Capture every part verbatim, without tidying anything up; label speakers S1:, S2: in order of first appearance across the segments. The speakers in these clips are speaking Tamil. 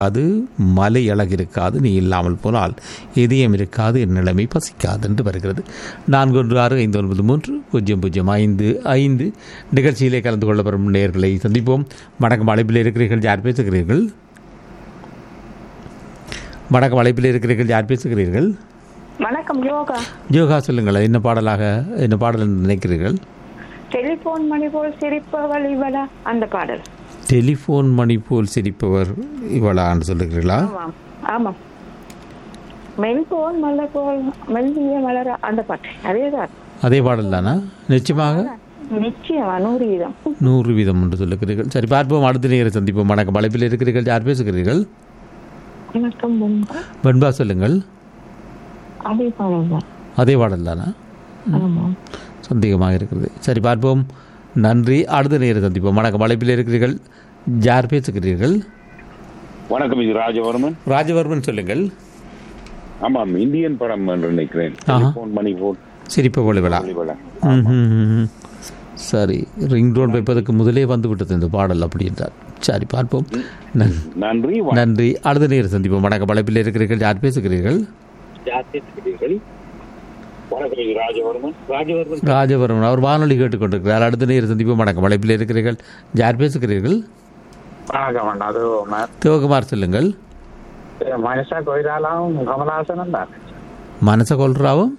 S1: அது மலை அழகு இருக்காது, நீ இல்லாமல் போனால் இதயம் இருக்காது, என் நிலைமை பசிக்காது என்று வருகிறது. நான்கு ஒன்று ஆறு ஐந்து ஒன்பது மூன்று பூஜ்ஜியம் பூஜ்ஜியம் ஐந்து ஐந்து நிகழ்ச்சியிலே கலந்து கொள்ள வரும் நேயர்களை சந்திப்போம். வணக்கம், அழைப்பில் இருக்கிறீர்கள், யார் பேசுகிறீர்கள்? வணக்கம், அழைப்பில் இருக்கிறீர்கள், யார் பேசுகிறீர்கள்?
S2: வணக்கம், யோகா.
S1: யோகா, சொல்லுங்கள். என்ன பாடலாக என்ன பாடல் என்று நினைக்கிறீர்கள்?
S2: டெலிபோன் மணி போல் சிரிப்பவள் இவளா, அந்த பாடல்.
S1: டெலிஃபோன் மணி போல் சிரிப்பவர் இவளான்னு சொல்லுகிறீர்களா?
S2: ஆமாம் ஆமாம். மெல்போன் மலை போல் மெல்லிய மலர, அந்த பாட்டு அதேதான்.
S1: அதே பாடல் தானா? நிச்சயமாக
S2: நிச்சயமா, நூறு வீதம்
S1: நூறு வீதம் என்று சொல்லுகிறீர்கள். சரி, பார்ப்போம், அடுத்த நேரம் சந்திப்போம். வணக்கம், அழைப்பில் இருக்கிறீர்கள், யார் பேசுகிறீர்கள்?
S2: வணக்கம்,
S1: வெண்பா, சொல்லுங்கள்.
S2: அதே பாடல் தான்.
S1: அதே பாடல் தானா?
S2: ஆமாம்,
S1: சந்தேகமாக இருக்கிறது. சரி, பார்ப்போம். நன்றி, அடுத்த நேரம் சந்திப்போம். வணக்கம், அழைப்பில் இருக்கிறீர்கள், யார் பேசுகிறீர்கள்?
S3: வணக்கம், இது ராஜவர்மன்.
S1: ராஜவர்மன், சொல்லுங்கள்.
S3: ஆமாம், இந்தியன் படம் என்று நினைக்கிறேன். மணி போல்
S1: சிரிப்பவள் இவளா? சரி, ரிங் டோன் வைப்பதற்கு முதலே வந்து விட்டது இந்த பாடல் அப்படி என்றார். சரி, பார்ப்போம்.
S3: நன்றி
S1: நன்றி, அடுத்த நேரம் சந்திப்போம். வணக்கம், அழைப்பில் இருக்கிறீர்கள், யார் பேசுகிறீர்கள்? ராஜவர்மன், அவர் வானொலி கேட்டுக்கொண்டிருக்கிறார். அடுத்த நேரம் சந்திப்போம். வணக்கம், அழைப்பில் இருக்கிறீர்கள், யார் பேசுகிறீர்கள்? சிவகுமார், சொல்லுங்கள்.
S4: மனசா கொய்ராலாவும் கமலஹாசனும் தான்.
S1: மனச கொள்றாவும்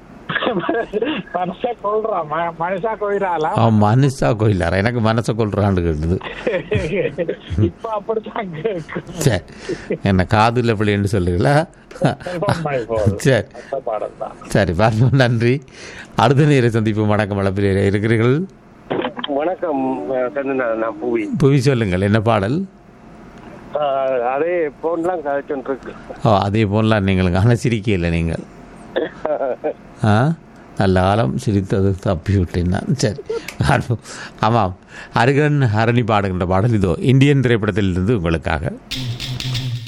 S4: மனசா கொள்றா மனசா கொய்ராலா
S1: மனுஷா கோயிலாரா? எனக்கு மனச கொள்றான்னு கேட்டது.
S4: இப்ப அப்படித்தான்
S1: சரி, என்ன காதுல பிள்ளைன்னு சொல்லுங்களா? சரி சரி, பார்ப்போம். நன்றி, அடுத்த நேரம் சந்திப்போம். வணக்கம், அழைப்பில் இருக்கிறீர்கள்.
S5: வணக்கம், நான் புவி.
S1: புவி, சொல்லுங்கள். என்ன பாடல்?
S5: அதே போன்லாம் கழிச்சுருக்கு.
S1: ஓ, அதே போன்லாம் நீங்கள் ஆனால் சிரிக்கல நீங்கள். ஆ, நல்ல காலம் சிரித்தது தப்பி விட்டேன் நான். சரி, ஆமாம், அருகன் ஹரணி பாடுகின்ற பாடல் இதோ இந்தியன் திரைப்படத்திலிருந்து உங்களுக்காக.